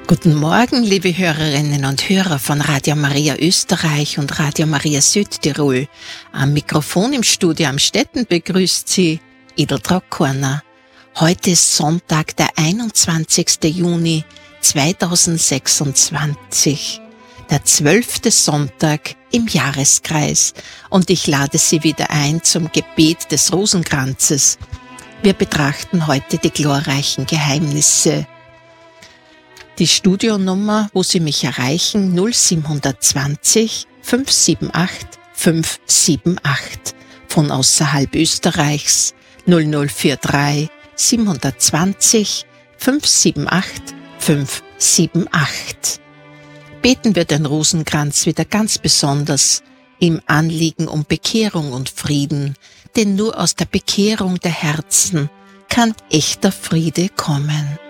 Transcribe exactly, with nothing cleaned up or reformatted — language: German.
Guten Morgen, liebe Hörerinnen und Hörer von Radio Maria Österreich und Radio Maria Südtirol. Am Mikrofon im Studio Amstetten begrüßt Sie Idel Trockhorner. Heute ist Sonntag, der einundzwanzigsten Juni zweitausendsechsundzwanzig, der zwölfte Sonntag im Jahreskreis, und ich lade Sie wieder ein zum Gebet des Rosenkranzes. Wir betrachten heute die glorreichen Geheimnisse. Die Studionummer, wo Sie mich erreichen, null sieben zwanzig, fünf sieben acht, fünf sieben acht. Von außerhalb Österreichs null null vier drei, sieben zwanzig, fünf sieben acht, fünf sieben acht. Beten wir den Rosenkranz wieder ganz besonders im Anliegen um Bekehrung und Frieden, denn nur aus der Bekehrung der Herzen kann echter Friede kommen.